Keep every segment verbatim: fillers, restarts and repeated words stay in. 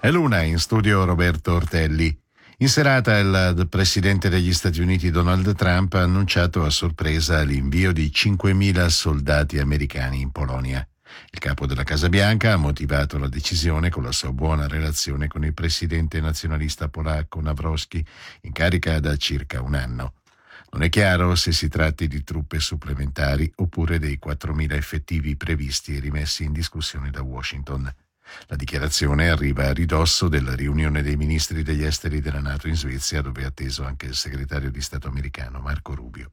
È l'una, in studio Roberto Ortelli. In serata il presidente degli Stati Uniti Donald Trump ha annunciato a sorpresa l'invio di cinquemila soldati americani in Polonia. Il capo della Casa Bianca ha motivato la decisione con la sua buona relazione con il presidente nazionalista polacco Nawrocki, in carica da circa un anno. Non è chiaro se si tratti di truppe supplementari oppure dei quattromila effettivi previsti e rimessi in discussione da Washington. La dichiarazione arriva a ridosso della riunione dei ministri degli esteri della NATO in Svezia, dove è atteso anche il segretario di Stato americano Marco Rubio.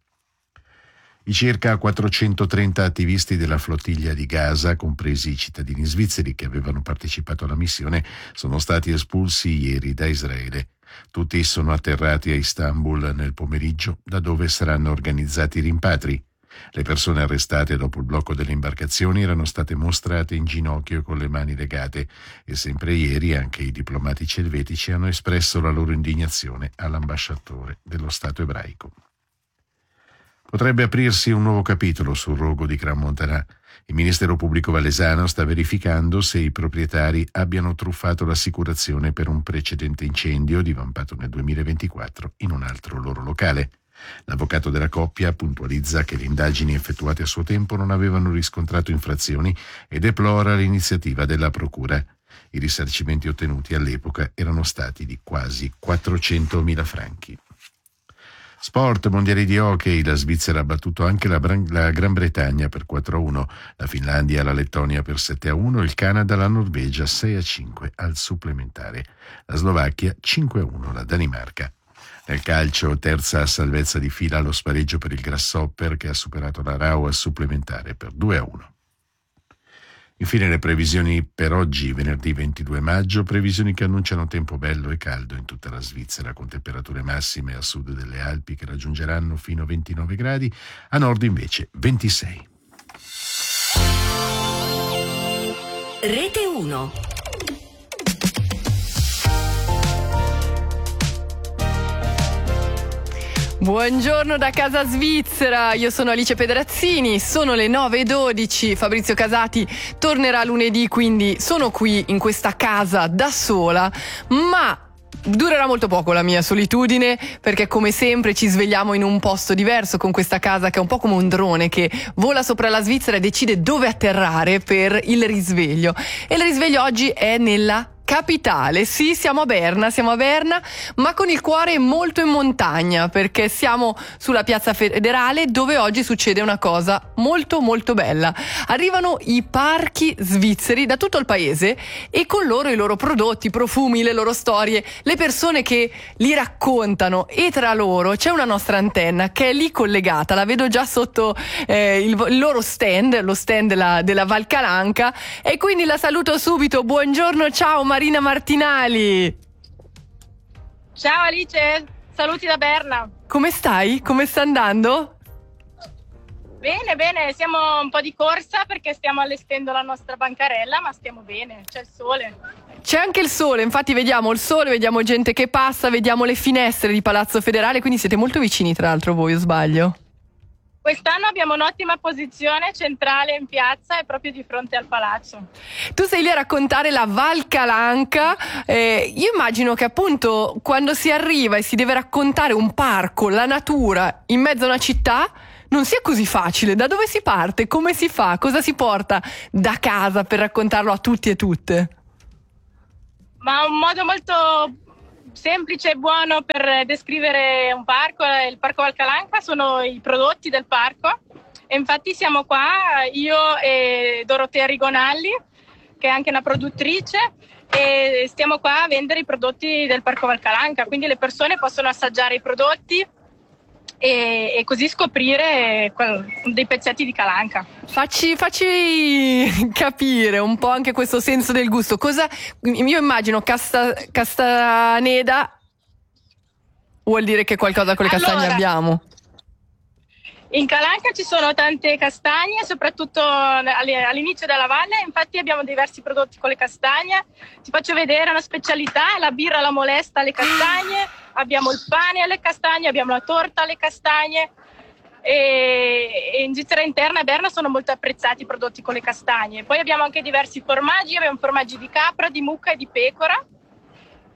I circa quattrocentotrenta attivisti della flottiglia di Gaza, compresi i cittadini svizzeri che avevano partecipato alla missione, sono stati espulsi ieri da Israele. Tutti sono atterrati a Istanbul nel pomeriggio, da dove saranno organizzati i rimpatri. Le persone arrestate dopo il blocco delle imbarcazioni erano state mostrate in ginocchio con le mani legate e sempre ieri anche i diplomatici elvetici hanno espresso la loro indignazione all'ambasciatore dello Stato ebraico. Potrebbe aprirsi un nuovo capitolo sul rogo di Gran Montanà. Il Ministero Pubblico Valesano sta verificando se i proprietari abbiano truffato l'assicurazione per un precedente incendio divampato nel duemilaventiquattro in un altro loro locale. L'avvocato della coppia puntualizza che le indagini effettuate a suo tempo non avevano riscontrato infrazioni e deplora l'iniziativa della procura. I risarcimenti ottenuti all'epoca erano stati di quasi quattrocentomila franchi. Sport, mondiali di hockey, la Svizzera ha battuto anche la, Bran- la Gran Bretagna per quattro a uno, la Finlandia la Lettonia per sette a uno, il Canada la Norvegia sei a cinque al supplementare, la Slovacchia cinque a uno la Danimarca. Nel calcio, terza salvezza di fila allo spareggio per il Grasshopper che ha superato la Rau al supplementare per due a uno. Infine le previsioni per oggi, venerdì ventidue maggio, previsioni che annunciano tempo bello e caldo in tutta la Svizzera, con temperature massime a sud delle Alpi che raggiungeranno fino a ventinove gradi, a nord invece ventisei. Rete uno. Buongiorno da casa svizzera, io sono Alice Pederazzini, sono le nove e dodici, Fabrizio Casati tornerà lunedì, quindi sono qui in questa casa da sola, ma durerà molto poco la mia solitudine, perché come sempre ci svegliamo in un posto diverso con questa casa che è un po' come un drone che vola sopra la Svizzera e decide dove atterrare per il risveglio. E il risveglio oggi è nella capitale, sì, siamo a Berna, siamo a Berna, ma con il cuore molto in montagna, perché siamo sulla piazza Federale dove oggi succede una cosa molto molto bella. Arrivano i parchi svizzeri da tutto il paese e con loro i loro prodotti, i profumi, le loro storie, le persone che li raccontano, e tra loro c'è una nostra antenna che è lì collegata, la vedo già sotto eh, il, il loro stand, lo stand della, della Valcalanca, e quindi la saluto subito. Buongiorno, ciao Marina Martinali. Ciao Alice, saluti da Berna. Come stai? Come sta andando? Bene, bene, siamo un po' di corsa perché stiamo allestendo la nostra bancarella, ma stiamo bene, c'è il sole. C'è anche il sole, infatti vediamo il sole, vediamo gente che passa, vediamo le finestre di Palazzo Federale, quindi siete molto vicini tra l'altro voi, o sbaglio? Quest'anno abbiamo un'ottima posizione centrale in piazza e proprio di fronte al palazzo. Tu sei lì a raccontare la Valcalanca, eh, io immagino che appunto quando si arriva e si deve raccontare un parco, la natura in mezzo a una città, non sia così facile. Da dove si parte? Come si fa? Cosa si porta da casa per raccontarlo a tutti e tutte? Ma un modo molto semplice e buono per descrivere un parco, il Parco Valcalanca, sono i prodotti del parco. E infatti siamo qua, io e Dorotea Rigonalli, che è anche una produttrice, e stiamo qua a vendere i prodotti del Parco Valcalanca, quindi le persone possono assaggiare i prodotti e, e così scoprire quel, dei pezzetti di calanca. Facci, facci capire un po' anche questo senso del gusto. Cosa, io immagino casta, Castaneda vuol dire che qualcosa con le allora, castagne abbiamo. In Calanca ci sono tante castagne, soprattutto all'inizio della valle, infatti abbiamo diversi prodotti con le castagne. Ti faccio vedere una specialità, la birra alla molesta alle castagne, abbiamo il pane alle castagne, abbiamo la torta alle castagne, e, e in Svizzera interna a Berna sono molto apprezzati i prodotti con le castagne. Poi abbiamo anche diversi formaggi, abbiamo formaggi di capra, di mucca e di pecora,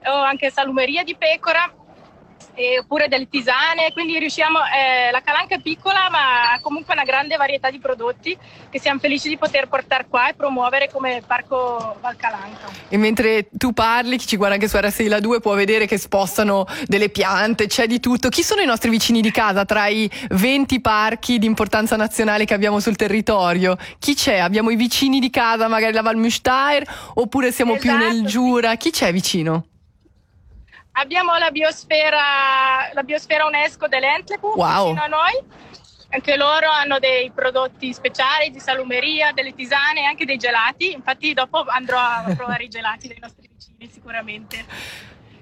o anche salumeria di pecora, e, oppure delle tisane, quindi riusciamo, eh, la Calanca è piccola ma ha comunque una grande varietà di prodotti che siamo felici di poter portare qua e promuovere come Parco Val Calanca. E mentre tu parli, chi ci guarda anche su R S I La due può vedere che spostano delle piante, c'è di tutto. Chi sono i nostri vicini di casa tra i venti parchi di importanza nazionale che abbiamo sul territorio? Chi c'è? Abbiamo i vicini di casa, magari la Val Müstair, oppure siamo Esatto, più nel sì. Giura? Chi c'è vicino? Abbiamo la biosfera, la biosfera UNESCO dell'Entlepu Wow. vicino a noi. Anche loro hanno dei prodotti speciali di salumeria, delle tisane e anche dei gelati. Infatti dopo andrò a provare i gelati dei nostri vicini sicuramente.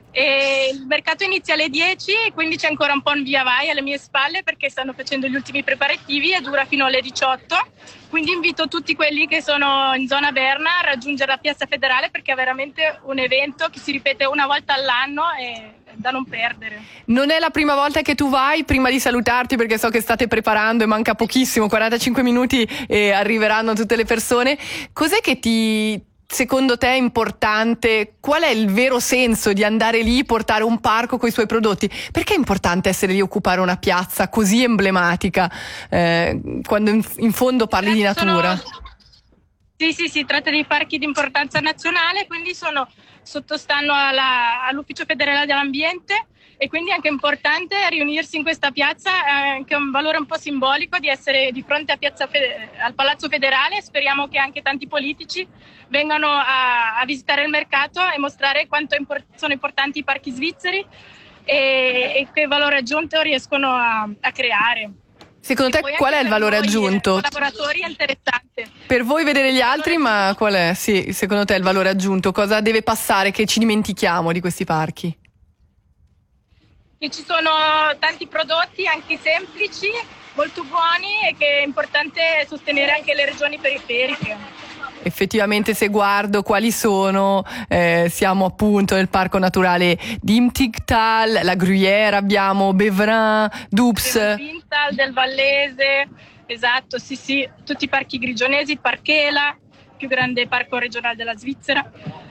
E il mercato inizia alle dieci, quindi c'è ancora un po' un via vai alle mie spalle perché stanno facendo gli ultimi preparativi e dura fino alle diciotto. Quindi invito tutti quelli che sono in zona Berna a raggiungere la Piazza Federale perché è veramente un evento che si ripete una volta all'anno e da non perdere. Non è la prima volta che tu vai. Prima di salutarti, perché so che state preparando e manca pochissimo, quarantacinque minuti e arriveranno tutte le persone, cos'è che ti... secondo te è importante? Qual è il vero senso di andare lì, portare un parco con i suoi prodotti? Perché è importante essere lì, occupare una piazza così emblematica, eh, quando in, in fondo parli di natura? Sono... Sì, sì, si tratta di parchi di importanza nazionale, quindi sono, sottostanno alla, all'Ufficio federale dell'ambiente e quindi è anche importante riunirsi in questa piazza, eh, anche un valore un po' simbolico di essere di fronte a piazza Fe- al Palazzo Federale. Speriamo che anche tanti politici vengano a, a visitare il mercato e mostrare quanto import- sono importanti i parchi svizzeri e, e che valore aggiunto riescono a, a creare. Secondo E te poi qual è anche il per valore noi, aggiunto? eh, collaboratori è interessante. Per voi vedere gli altri, ma qual è? Sì, secondo te il valore aggiunto? Cosa deve passare che ci dimentichiamo di questi parchi? Che ci sono tanti prodotti anche semplici, molto buoni e che è importante sostenere anche le regioni periferiche. Effettivamente, se guardo quali sono, eh, siamo appunto nel parco naturale di Imtigtal, la Gruyère, abbiamo Bevrin, Doubs. Del Vintal, del Vallese, esatto, sì sì, tutti i parchi grigionesi, Parchela, più grande parco regionale della Svizzera.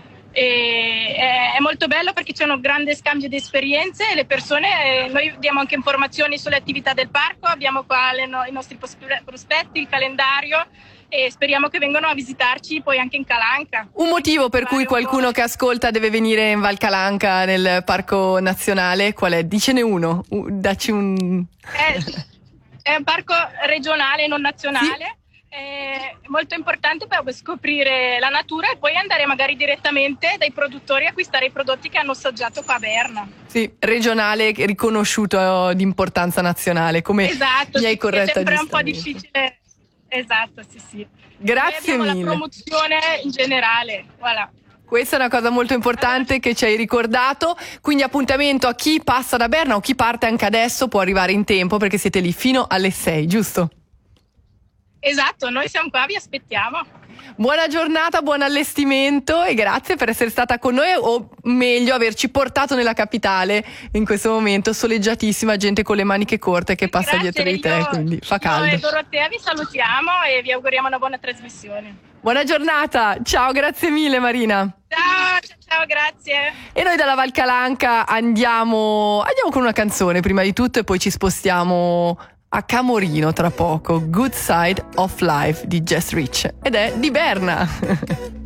E è, è molto bello perché c'è un grande scambio di esperienze e le persone, eh, noi diamo anche informazioni sulle attività del parco, abbiamo qua le no, i nostri prospetti, il calendario e speriamo che vengano a visitarci poi anche in Calanca. Un motivo per cui qualcuno che ascolta deve venire in Val Calanca nel parco nazionale, qual è? Dicene uno, uh, dacci un... È, è un parco regionale, non nazionale. Sì. È molto importante per scoprire la natura e poi andare magari direttamente dai produttori a acquistare i prodotti che hanno assaggiato qua a Berna. Sì, regionale riconosciuto di importanza nazionale, come esatto, mi hai sì, corretta è sempre un po' giustamente. difficile. Esatto, sì, sì. Grazie Noi abbiamo mille. la promozione in generale, voilà. Questa è una cosa molto importante che ci hai ricordato, quindi appuntamento a chi passa da Berna o chi parte anche adesso può arrivare in tempo perché siete lì fino alle sei, giusto? Esatto, noi siamo qua, vi aspettiamo. Buona giornata, buon allestimento e grazie per essere stata con noi, o meglio averci portato nella capitale in questo momento soleggiatissima, gente con le maniche corte che passa Grazie, dietro di te, io- quindi fa Io caldo. e Dorotea vi salutiamo e vi auguriamo una buona trasmissione. Buona giornata, ciao, grazie mille Marina. Ciao, ciao, ciao, grazie. E noi dalla Val Calanca andiamo, andiamo con una canzone prima di tutto e poi ci spostiamo a Camorino tra poco. Good Side of Life di Jess Rich ed è di Berna.